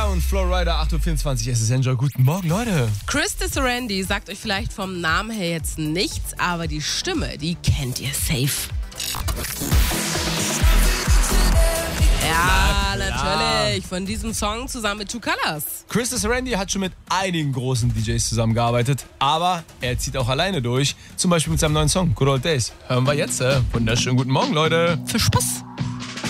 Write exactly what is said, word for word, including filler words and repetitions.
und Flowrider, acht Uhr vierundzwanzig, es ist Enjoy. Guten Morgen, Leute. Chris Randy sagt euch vielleicht vom Namen her jetzt nichts, aber die Stimme, die kennt ihr safe. Ja, natürlich. Von diesem Song zusammen mit Two Colors. Chris Randy hat schon mit einigen großen D Js zusammengearbeitet, aber er zieht auch alleine durch. Zum Beispiel mit seinem neuen Song, Good Old Days. Hören wir jetzt. Äh, wunderschönen guten Morgen, Leute. Für Spaß.